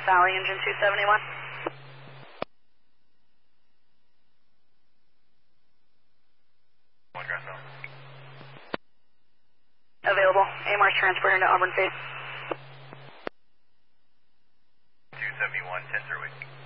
Valley, engine 271. Available. AMR's transporting to Auburn Phase. 271, 10 through 8.